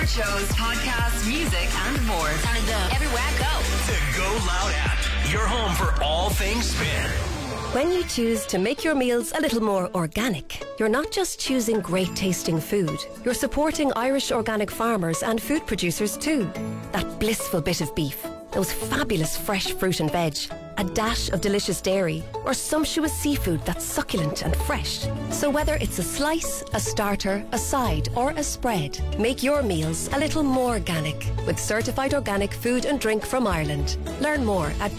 shows, podcasts, music, and more. Sound of the everywhere I go. The Go Loud app, your home for all things spin. When you choose to make your meals a little more organic, you're not just choosing great tasting food, you're supporting Irish organic farmers and food producers too. That blissful bit of beef, those fabulous fresh fruit and veg, a dash of delicious dairy, or sumptuous seafood that's succulent and fresh. So whether it's a slice, a starter, a side, or a spread, make your meals a little more organic with certified organic food and drink from Ireland. Learn more at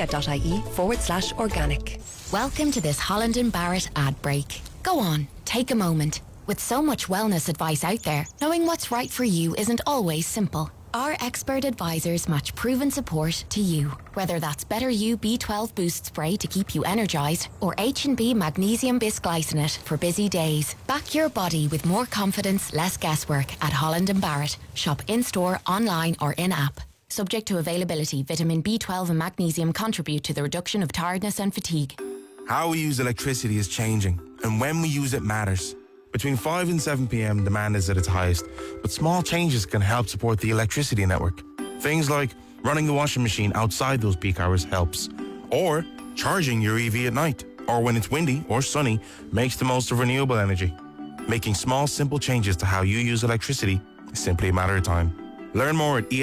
boardbia.ie/organic. Welcome to this Holland & Barrett ad break. Go on, take a moment. With so much wellness advice out there, knowing what's right for you isn't always simple. Our expert advisors match proven support to you. Whether that's Better You B12 Boost Spray to keep you energised or H&B Magnesium Bisglycinate for busy days. Back your body with more confidence, less guesswork at Holland & Barrett. Shop in-store, online or in-app. Subject to availability, vitamin B12 and magnesium contribute to the reduction of tiredness and fatigue. How we use electricity is changing, and when we use it matters. Between 5 and 7 p.m, demand is at its highest, but small changes can help support the electricity network. Things like running the washing machine outside those peak hours helps, or charging your EV at night, or when it's windy or sunny, makes the most of renewable energy. Making small, simple changes to how you use electricity is simply a matter of time. Learn more at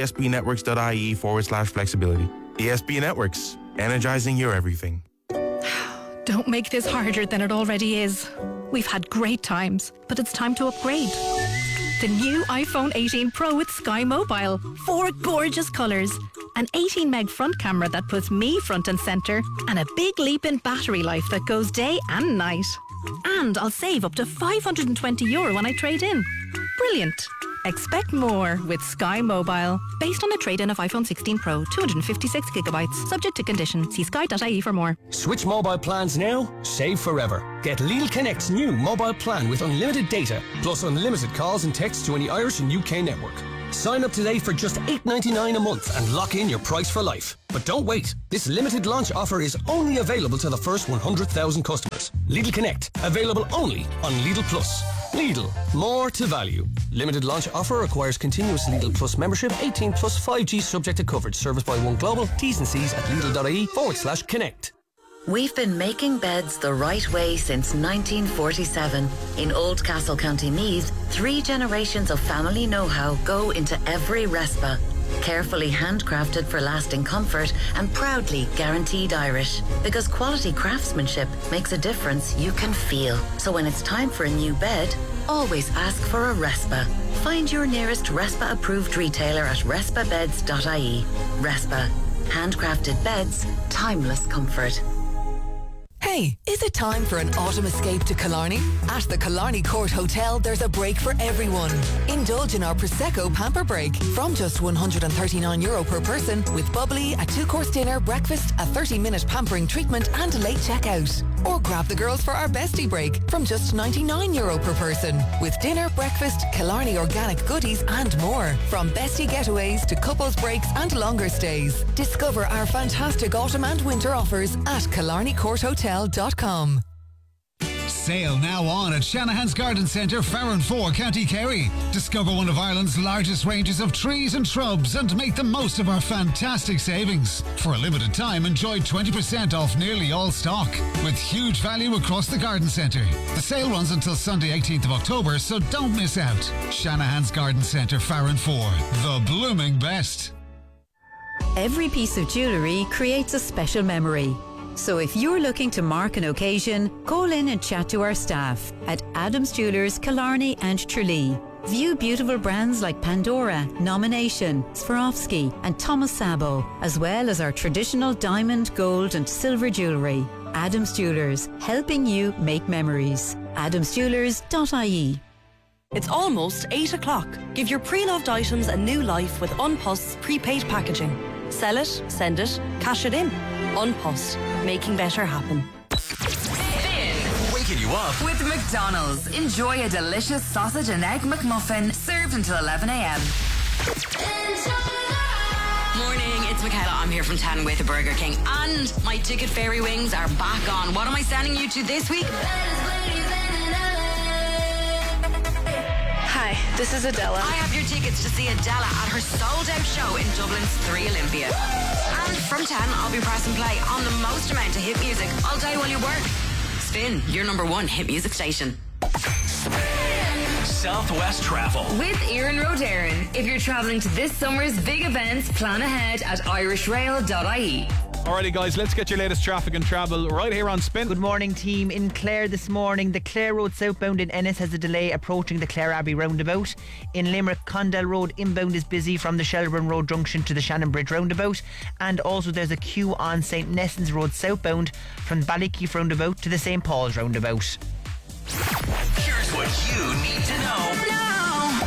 esbnetworks.ie/flexibility. ESB Networks, energizing your everything. Don't make this harder than it already is. We've had great times, but it's time to upgrade. The new iPhone 18 Pro with Sky Mobile. 4 gorgeous colours. An 18 meg front camera that puts me front and centre. And a big leap in battery life that goes day and night. And I'll save up to €520 when I trade in. Brilliant. Expect more with Sky Mobile. Based on a trade-in of iPhone 16 Pro, 256 gigabytes. Subject to condition. See sky.ie for more. Switch mobile plans now, save forever. Get Lidl Connect's new mobile plan with unlimited data, plus unlimited calls and texts to any Irish and UK network. Sign up today for just $8.99 a month and lock in your price for life. But don't wait. This limited launch offer is only available to the first 100,000 customers. Lidl Connect, available only on Lidl Plus. Lidl, more to value. Limited launch offer requires continuous Lidl Plus membership, 18 plus 5G subject to coverage. Serviced by One Global. T's and C's at Lidl.ie/connect. We've been making beds the right way since 1947. In Oldcastle, County Meath, 3 generations of family know-how go into every Respa. Carefully handcrafted for lasting comfort and proudly guaranteed Irish. Because quality craftsmanship makes a difference you can feel. So when it's time for a new bed, always ask for a Respa. Find your nearest Respa-approved retailer at respabeds.ie. Respa. Handcrafted beds, timeless comfort. Hey, is it time for an autumn escape to Killarney? At the Killarney Court Hotel, there's a break for everyone. Indulge in our Prosecco Pamper Break from just €139 per person with bubbly, a 2-course dinner, breakfast, a 30-minute pampering treatment and a late checkout. Or grab the girls for our Bestie Break from just €99 per person with dinner, breakfast, Killarney organic goodies and more. From bestie getaways to couples breaks and longer stays. Discover our fantastic autumn and winter offers at KillarneyCourtHotel.com. Sale now on at Shanahan's Garden Centre, Farranfore, County Kerry. Discover one of Ireland's largest ranges of trees and shrubs and make the most of our fantastic savings. For a limited time, enjoy 20% off nearly all stock with huge value across the garden centre. The sale runs until Sunday 18th of October, so don't miss out. Shanahan's Garden Centre, Farranfore, the blooming best. Every piece of jewellery creates a special memory. So if you're looking to mark an occasion, call in and chat to our staff at Adams Jewellers, Killarney and Tralee. View beautiful brands like Pandora, Nomination, Swarovski and Thomas Sabo, as well as our traditional diamond, gold and silver jewellery. Adams Jewellers, helping you make memories. adamsjewellers.ie. It's almost 8 o'clock. Give your pre-loved items a new life with Unpost's prepaid packaging. Sell it, send it, cash it in. Unpost, making better happen. Waking you up with McDonald's. Enjoy a delicious sausage and egg McMuffin served until 11 a.m. Morning, it's Michaela. I'm here from 10 with Burger King. And my ticket fairy wings are back on. What am I sending you to this week? Hi, This is Adela. I have your tickets to see Adela at her sold-out show in Dublin's 3 Olympia. And from 10, I'll be pressing play on the most amount of hit music all day while you work. Spin, your number one hit music station. Southwest Travel with Ian Rodarin. If you're travelling to this summer's big events, plan ahead at irishrail.ie. Alrighty guys, let's get your latest traffic and travel right here on Spin. Good morning team. In Clare this morning, the Clare Road southbound in Ennis has a delay approaching the Clare Abbey roundabout. In Limerick, Condell Road inbound is busy from the Shelburne Road junction to the Shannon Bridge roundabout, and also there's a queue on St Nessans Road southbound from Ballykeefe roundabout to the St Paul's roundabout. Here's what you need to know now.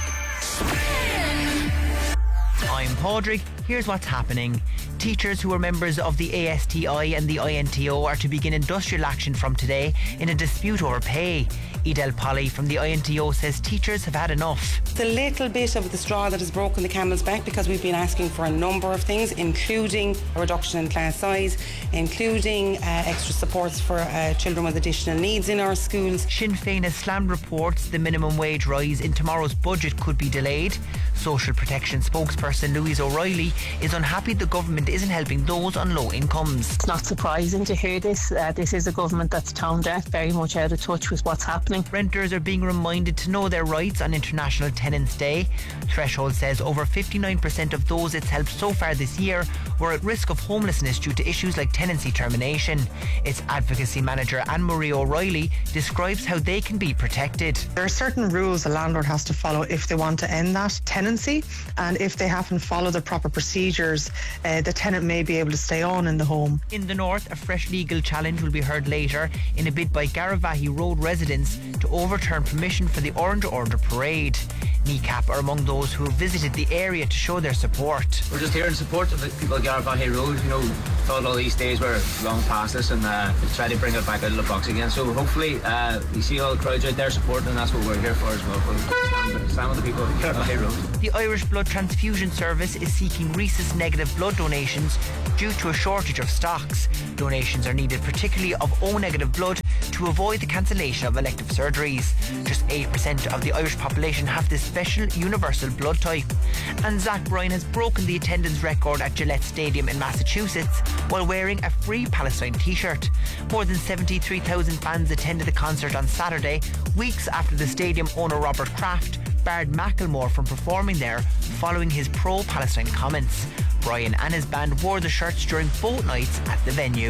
I'm Padraig. Here's what's happening. Teachers who are members of the ASTI and the INTO are to begin industrial action from today in a dispute over pay. Edel Polly from the INTO says teachers have had enough. It's a little bit of the straw that has broken the camel's back, because we've been asking for a number of things, including a reduction in class size, including extra supports for children with additional needs in our schools. Sinn Féin has slammed reports the minimum wage rise in tomorrow's budget could be delayed. Social protection spokesperson Louise O'Reilly is unhappy the government isn't helping those on low incomes. It's not surprising to hear this. This is a government that's tone deaf, very much out of touch with what's happening. Renters are being reminded to know their rights on International Tenants Day. Threshold says over 59% of those it's helped so far this year were at risk of homelessness due to issues like tenancy termination. Its advocacy manager Anne-Marie O'Reilly describes how they can be protected. There are certain rules a landlord has to follow if they want to end that tenancy, and if they haven't followed the proper procedures, the tenant may be able to stay on in the home. In the north, a fresh legal challenge will be heard later in a bid by Garavaghey Road residents to overturn permission for the Orange Order parade. NECAP are among those who have visited the area to show their support. We're just here in support of the people at Garavaghey Road. You know, thought all these days were long past us, and try to bring it back out of the box again. So hopefully we see all the crowds out there supporting, and that's what we're here for as well. Stand with the people at Garavaghey Road. The Irish Blood Transfusion Service is seeking rhesus negative blood donations due to a shortage of stocks. Donations are needed particularly of O negative blood to avoid the cancellation of elective surgeries. Just 8% of the Irish population have this special universal blood type. And Zach Bryan has broken the attendance record at Gillette Stadium in Massachusetts while wearing a Free Palestine t-shirt. More than 73,000 fans attended the concert on Saturday, weeks after the stadium owner Robert Kraft barred Macklemore from performing there following his pro-Palestine comments. Bryan and his band wore the shirts during both nights at the venue.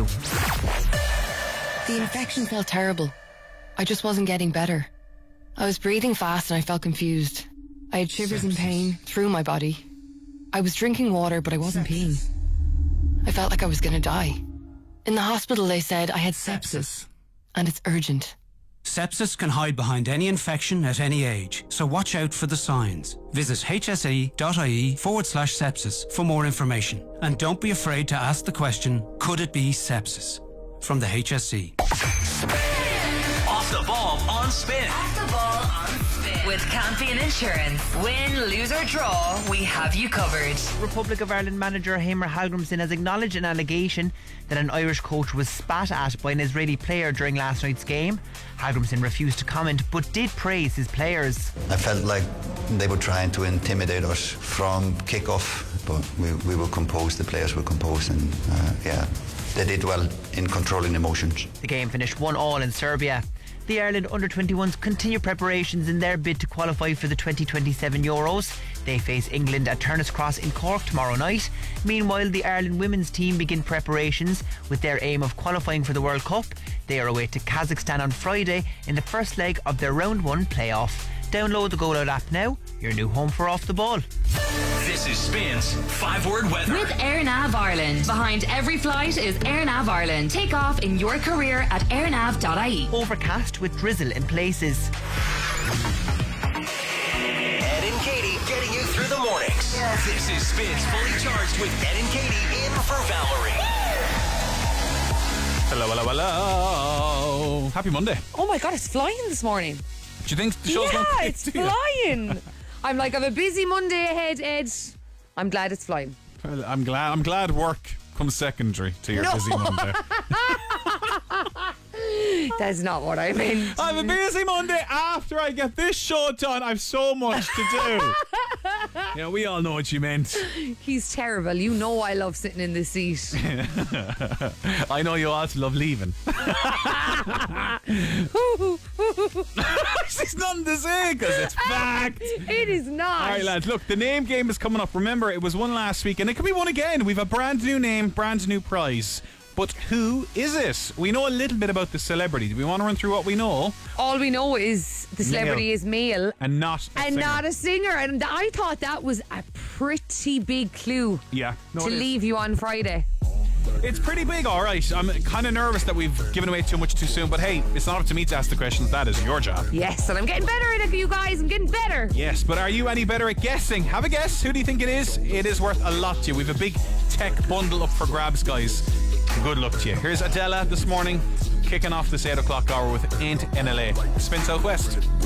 The infection felt terrible. I just wasn't getting better. I was breathing fast and I felt confused. I had shivers and pain through my body. I was drinking water, but I wasn't peeing. I felt like I was going to die. In the hospital, they said I had sepsis, and it's urgent. Sepsis can hide behind any infection at any age, so watch out for the signs. Visit hse.ie/sepsis for more information. And don't be afraid to ask the question, could it be sepsis? From the HSE. Off the ball on Spin. Off the ball on Spin. With Campion Insurance. Win, lose or draw, we have you covered. Republic of Ireland manager Hamer Hallgrimsson has acknowledged an allegation that an Irish coach was spat at by an Israeli player during last night's game. Hallgrimsson refused to comment but did praise his players. I felt like they were trying to intimidate us from kick-off, but we were composed, the players were composed, and they did well in controlling emotions. The game finished 1-1 in Serbia. The Ireland under-21s continue preparations in their bid to qualify for the 2027 Euros. They face England at Turner's Cross in Cork tomorrow night. Meanwhile, the Ireland women's team begin preparations with their aim of qualifying for the World Cup. They are away to Kazakhstan on Friday in the first leg of their Round 1 playoff. Download the Go Loud app now, your new home for Off the Ball. This is Spin's 5-word weather. With AirNav Ireland. Behind every flight is AirNav Ireland. Take off in your career at airnav.ie. Overcast with drizzle in places. Ed and Katie getting you through the mornings. This is Spin's Fully Charged with Ed and Katie in for Valerie. Hello, hello, hello. Happy Monday. Oh my God, it's flying this morning. Do you think the show's going to Yeah, it's flying. I'm like, I have a busy Monday ahead, Ed. I'm glad it's flying. Well, I'm glad work comes secondary to your busy Monday. That's not what I meant. I have a busy Monday after I get this show done. I've so much to do. Yeah, we all know what you meant. He's terrible. You know I love sitting in the seat. I know you also love leaving. There's nothing to say because it's fact. It is not. All right, lads, look, the name game is coming up. Remember, it was one last week and it could be one again. We've a brand new name, brand new prize. But who is it? We know a little bit about the celebrity. Do we want to run through what we know? All we know is the celebrity is male. And not a singer. And I thought that was a pretty big clue to leave you on Friday. It's pretty big, all right. I'm kind of nervous that we've given away too much too soon, but hey, it's not up to me to ask the questions. That is your job. Yes, and I'm getting better at it, you guys. I'm getting better. Yes, but are you any better at guessing? Have a guess. Who do you think it is? It is worth a lot to you. We have a big tech bundle up for grabs, guys. Good luck to you. Here's Adela this morning, kicking off this 8 o'clock hour with Ain't NLA. Spin Southwest.